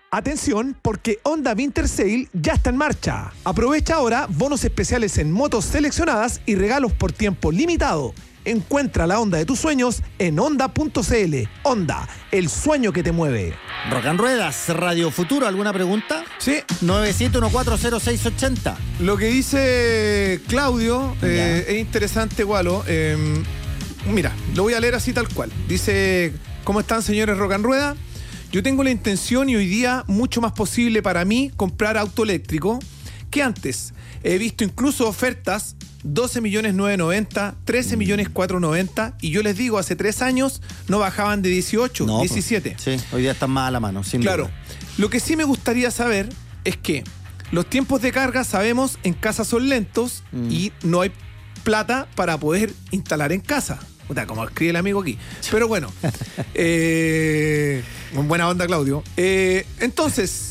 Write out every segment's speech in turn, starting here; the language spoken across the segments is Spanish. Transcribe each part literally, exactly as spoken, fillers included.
Atención, porque Honda Winter Sale ya está en marcha. Aprovecha ahora bonos especiales en motos seleccionadas y regalos por tiempo limitado. Encuentra la Honda de tus sueños en honda punto c l. Honda, el sueño que te mueve. Rock and Ruedas, Radio Futuro, ¿alguna pregunta? Sí. nueve siete uno cuatro cero seis ocho cero. Lo que dice Claudio eh, es interesante, Gualo. Eh, mira, lo voy a leer así tal cual. Dice, ¿cómo están, señores Rock and Rueda? Yo tengo la intención y hoy día mucho más posible para mí comprar auto eléctrico que antes. He visto incluso ofertas doce millones novecientos noventa, trece millones cuatrocientos noventa y yo les digo, hace tres años no bajaban de dieciocho, no, diecisiete. Pues, sí, hoy día están más a la mano, sin Claro. duda. Lo que sí me gustaría saber es que los tiempos de carga, sabemos, en casa son lentos mm. y no hay plata para poder instalar en casa. Puta, como escribe el amigo aquí. Pero bueno, eh, buena onda, Claudio. Eh, entonces,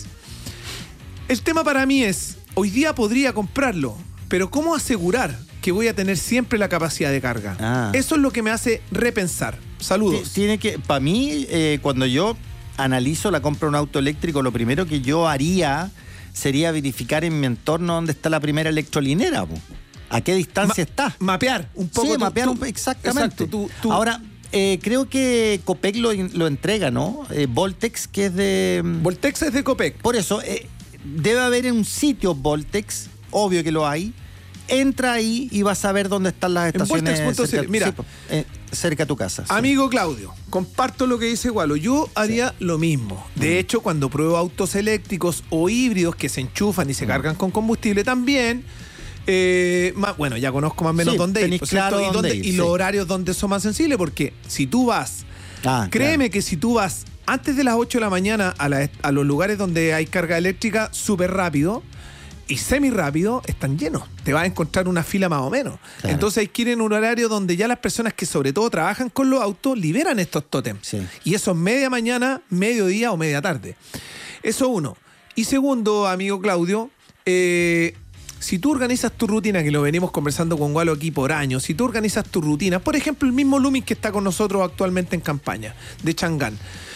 el tema para mí es, hoy día podría comprarlo, pero ¿cómo asegurar que voy a tener siempre la capacidad de carga? Ah. Eso es lo que me hace repensar. Saludos. Tiene que, para mí, eh, cuando yo analizo la compra de un auto eléctrico, lo primero que yo haría sería verificar en mi entorno dónde está la primera electrolinera, po. ¿A qué distancia Ma- está? Mapear un poco. Sí, tu, mapear tu, un, exactamente. Exacto, tu, tu, Ahora, eh, creo que Copec lo, lo entrega, ¿no? Eh, Voltex, que es de... Voltex es de Copec. Por eso, eh, debe haber en un sitio Voltex, obvio que lo hay. Entra ahí y vas a ver dónde están las estaciones cerca, Mira, sí, eh, cerca a tu casa. Amigo sí. Claudio, comparto lo que dice Gualo. Yo haría sí. lo mismo. De mm. hecho, cuando pruebo autos eléctricos o híbridos que se enchufan y se mm. cargan con combustible también... Eh, más, bueno, ya conozco más o menos sí, dónde ir, claro y, dónde dónde, ir y sí. los horarios donde son más sensibles, porque si tú vas, ah, créeme claro. que si tú vas antes de las ocho de la mañana a, la, a los lugares donde hay carga eléctrica súper rápido y semi rápido, están llenos. Te vas a encontrar una fila más o menos. Claro. Entonces hay que ir en un horario donde ya las personas que sobre todo trabajan con los autos liberan estos tótems. Sí. Y eso es media mañana, mediodía o media tarde. Eso uno. Y segundo, amigo Claudio, eh... si tú organizas tu rutina, que lo venimos conversando con Gualo aquí por años, si tú organizas tu rutina, por ejemplo, el mismo Lumis que está con nosotros actualmente en campaña, de Changán,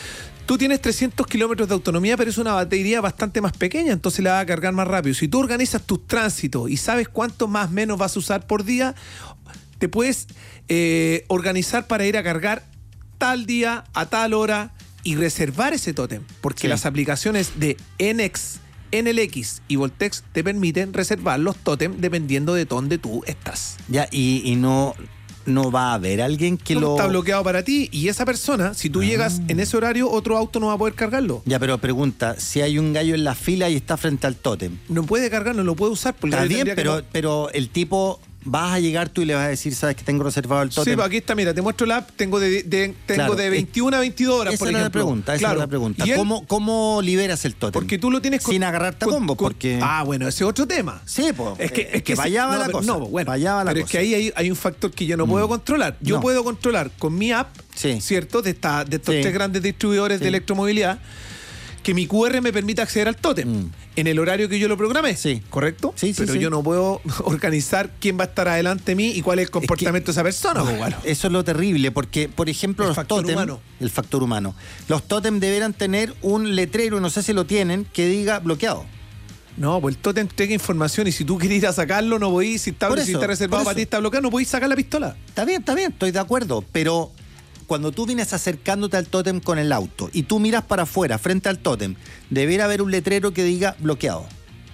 tú tienes trescientos kilómetros de autonomía, pero es una batería bastante más pequeña, entonces la vas a cargar más rápido. Si tú organizas tus tránsitos y sabes cuánto más o menos vas a usar por día, te puedes eh, organizar para ir a cargar tal día, a tal hora, y reservar ese tótem, porque sí. las aplicaciones de N X, N L X y Voltex te permiten reservar los tótem dependiendo de dónde tú estás. Ya, y, y no, no va a haber alguien que no lo... Está bloqueado para ti y esa persona, si tú ah. llegas en ese horario, otro auto no va a poder cargarlo. Ya, pero pregunta, si hay un gallo en la fila y está frente al tótem. No puede cargarlo, no lo puede usar. Porque está bien, pero, que... pero el tipo... Vas a llegar tú y le vas a decir, ¿sabes que tengo reservado el tótem? Sí, pues aquí está, mira, te muestro la app, tengo de, de, tengo claro, de veintiuna a veintidós horas, esa por era ejemplo. La pregunta, esa claro. era la pregunta. Él, ¿Cómo, ¿Cómo liberas el tótem? Porque tú lo tienes con, sin agarrarte con, a combo, con, porque... Ah, bueno, ese es otro tema. Sí, pues. Es que, es que, que vaya va no, la pero, cosa. No, bueno, vaya va la pero cosa. es que ahí hay, hay un factor que yo no mm. puedo controlar. Yo no. puedo controlar con mi app, sí. ¿cierto? De, esta, de estos sí. tres grandes distribuidores sí. de electromovilidad, que mi Q R me permita acceder al tótem mm. en el horario que yo lo programé, sí. ¿correcto? Sí, sí, Pero sí. yo no puedo organizar quién va a estar adelante de mí y cuál es el comportamiento es que, de esa persona. Bueno. Eso es lo terrible, porque, por ejemplo, el los factor tótem, humano. el factor humano. Los tótem deberán tener un letrero, no sé si lo tienen, que diga bloqueado. No, pues el tótem entrega información y si tú quieres ir a sacarlo, no podís, si está, eso, si está reservado para ti, está bloqueado, no podís sacar la pistola. Está bien, está bien, estoy de acuerdo, pero... Cuando tú vienes acercándote al tótem con el auto y tú miras para afuera, frente al tótem, debería haber un letrero que diga bloqueado.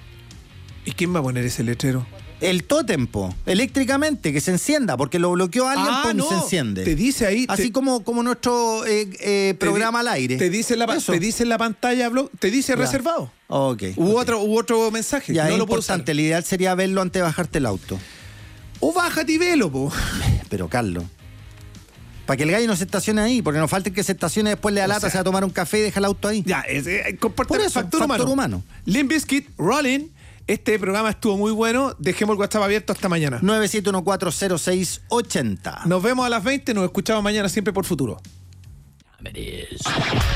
¿Y quién va a poner ese letrero? El tótem, po, electrícamente, que se encienda, porque lo bloqueó alguien, ah, pues no. se enciende. Te dice ahí... Así te, como, como nuestro eh, eh, programa di, al aire. Te dice, la, te dice en la pantalla, te dice ya. reservado. Ok. Hubo okay. otro, hubo otro mensaje. Ya, no es lo importante, el ideal sería verlo antes de bajarte el auto. O bájate y velo, po. Pero, Carlos... Para que el gallo no se estacione ahí, porque no falta que se estacione después le da lata, sea, se va a tomar un café y deja el auto ahí. Ya, es, es, comporta Por eso, factor, factor humano. humano. Limp Bizkit, Rolling. Este programa estuvo muy bueno. Dejemos el WhatsApp abierto hasta mañana. nueve siete uno cuatro cero seis ocho cero. Nos vemos a las veinte. Nos escuchamos mañana siempre por Futuro.